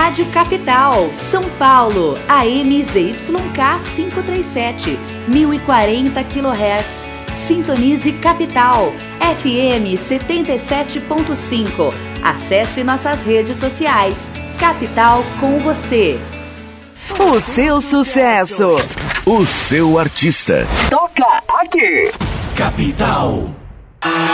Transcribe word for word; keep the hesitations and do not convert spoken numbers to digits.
Rádio Capital, São Paulo, A M Z Y K quinhentos e trinta e sete, mil e quarenta quilohertz. Sintonize Capital, F M setenta e sete ponto cinco. Acesse nossas redes sociais. Capital com você. O seu sucesso. O seu artista. Toca aqui. Capital.